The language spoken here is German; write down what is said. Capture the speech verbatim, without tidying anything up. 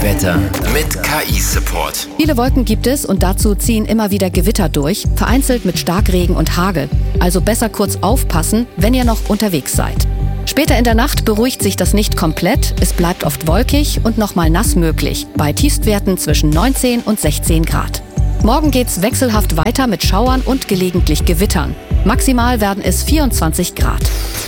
Wetter mit K I-Support. Viele Wolken gibt es und dazu ziehen immer wieder Gewitter durch, vereinzelt mit Starkregen und Hagel. Also besser kurz aufpassen, wenn ihr noch unterwegs seid. Später in der Nacht beruhigt sich das nicht komplett, es bleibt oft wolkig und nochmal nass möglich, bei Tiefstwerten zwischen neunzehn und sechzehn Grad. Morgen geht's wechselhaft weiter mit Schauern und gelegentlich Gewittern. Maximal werden es vierundzwanzig Grad.